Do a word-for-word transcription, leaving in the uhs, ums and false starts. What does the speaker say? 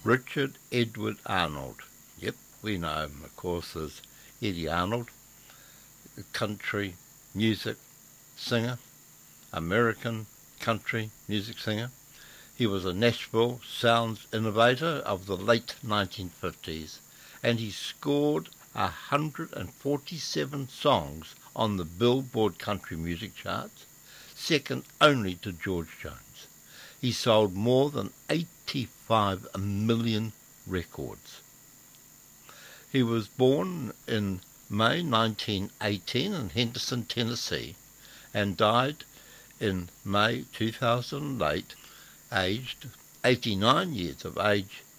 Richard Edward Arnold. Yep, we know him, of course, as Eddie Arnold, a country music singer, American country music singer. He was a Nashville sounds innovator of the late nineteen fifties, and he scored one hundred forty-seven songs on the Billboard country music charts, second only to George Jones. He sold more than eighty-five million records. He was born in May nineteen eighteen in Henderson, Tennessee, and died in May two thousand eight, aged eighty-nine years of age